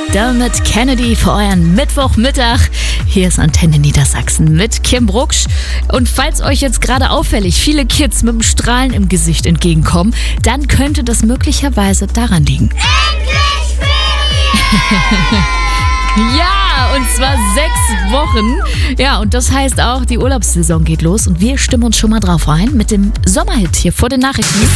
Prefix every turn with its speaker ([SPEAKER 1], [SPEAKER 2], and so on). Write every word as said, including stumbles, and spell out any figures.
[SPEAKER 1] Dermot Kennedy für euren Mittwochmittag. Hier ist Antenne Niedersachsen mit Kim Brucksch. Und falls euch jetzt gerade auffällig viele Kids mit einem Strahlen im Gesicht entgegenkommen, dann könnte das möglicherweise daran liegen.
[SPEAKER 2] Endlich Ferien!
[SPEAKER 1] Ja, und zwar sechs Wochen. Ja, und das heißt auch, die Urlaubssaison geht los und wir stimmen uns schon mal drauf ein mit dem Sommerhit hier vor den Nachrichten.